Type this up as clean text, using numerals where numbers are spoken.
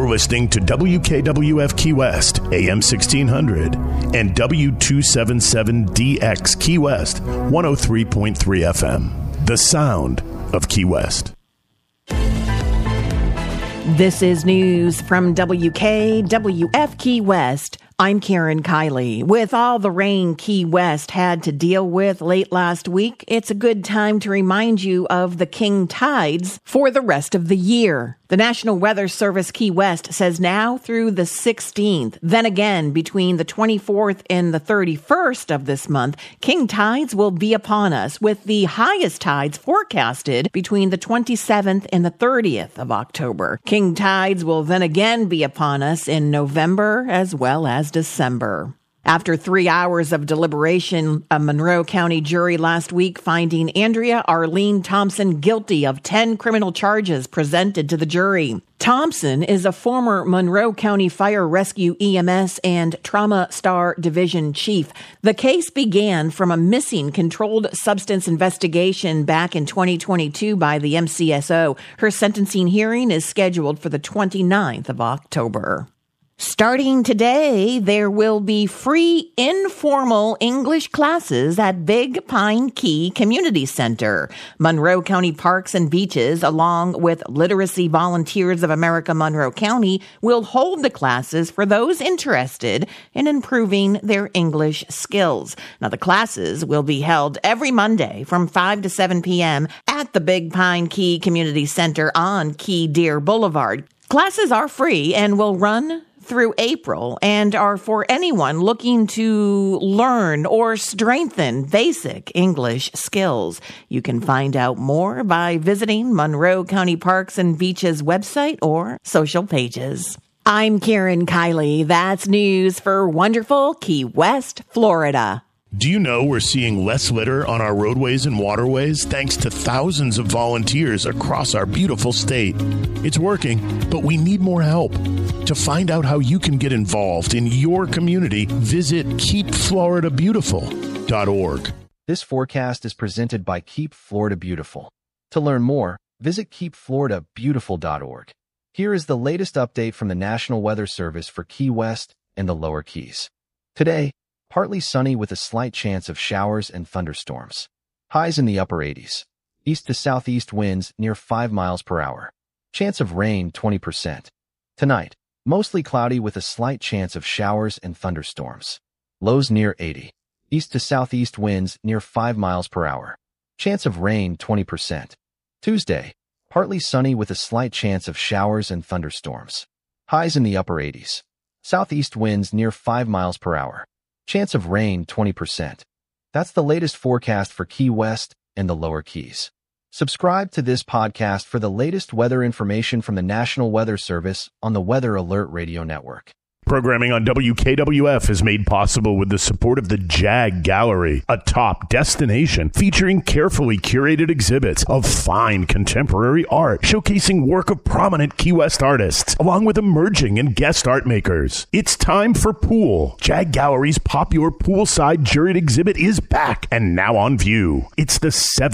You're listening to WKWF Key West, AM 1600, and W277DX Key West, 103.3 FM. The sound of Key West. This is news from WKWF Key West. I'm Karen Kiley. With all the rain Key West had to deal with late last week, it's a good time to remind you of the king tides for the rest of the year. The National Weather Service Key West says now through the 16th, then again between the 24th and the 31st of this month, king tides will be upon us, with the highest tides forecasted between the 27th and the 30th of October. King tides will then again be upon us in November as well as December. After 3 hours of deliberation, a Monroe County jury last week finding Andrea Arlene Thompson guilty of 10 criminal charges presented to the jury. Thompson is a former Monroe County Fire Rescue EMS and Trauma Star Division chief. The case began from a missing controlled substance investigation back in 2022 by the MCSO. Her sentencing hearing is scheduled for the 29th of October. Starting today, there will be free informal English classes at Big Pine Key Community Center. Monroe County Parks and Beaches, along with Literacy Volunteers of America Monroe County, will hold the classes for those interested in improving their English skills. Now, the classes will be held every Monday from 5 to 7 p.m. at the Big Pine Key Community Center on Key Deer Boulevard. Classes are free and will run through April and are for anyone looking to learn or strengthen basic English skills. You can find out more by visiting Monroe County Parks and Beaches website or social pages. I'm Karen Kiley. That's news for wonderful Key West, Florida. Do you know we're seeing less litter on our roadways and waterways thanks to thousands of volunteers across our beautiful state? It's working, but we need more help. To find out how you can get involved in your community, visit keepfloridabeautiful.org. This forecast is presented by Keep Florida Beautiful. To learn more, visit keepfloridabeautiful.org. Here is the latest update from the National Weather Service for Key West and the Lower Keys. Today, partly sunny with a slight chance of showers and thunderstorms. Highs in the upper 80s. East to southeast winds near 5 miles per hour. Chance of rain 20%. Tonight, mostly cloudy with a slight chance of showers and thunderstorms. Lows near 80. East to southeast winds near 5 miles per hour. Chance of rain 20%. Tuesday, partly sunny with a slight chance of showers and thunderstorms. Highs in the upper 80s. Southeast winds near 5 miles per hour. Chance of rain 20%. That's the latest forecast for Key West and the Lower Keys. Subscribe to this podcast for the latest weather information from the National Weather Service on the Weather Alert Radio Network. Programming on WKWF is made possible with the support of the JAG Gallery, a top destination featuring carefully curated exhibits of fine contemporary art showcasing work of prominent Key West artists, along with emerging and guest art makers. It's time for Pool. JAG Gallery's popular poolside juried exhibit is back and now on view. It's the 7th